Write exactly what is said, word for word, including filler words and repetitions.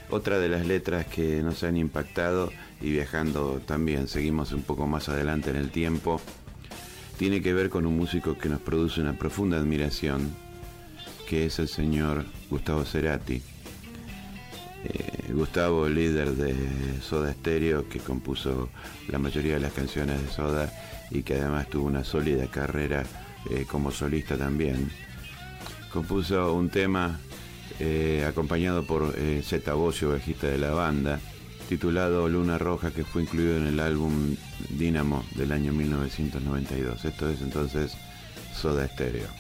Otra de las letras que nos han impactado, y viajando también, seguimos un poco más adelante en el tiempo, tiene que ver con un músico que nos produce una profunda admiración, que es el señor Gustavo Cerati. Eh, Gustavo, líder de Soda Stereo, que compuso la mayoría de las canciones de Soda y que además tuvo una sólida carrera eh, como solista también, compuso un tema eh, acompañado por eh, Zeta Bosio, bajista de la banda, titulado Luna Roja, que fue incluido en el álbum Dínamo del año mil novecientos noventa y dos. Esto es entonces Soda Stereo.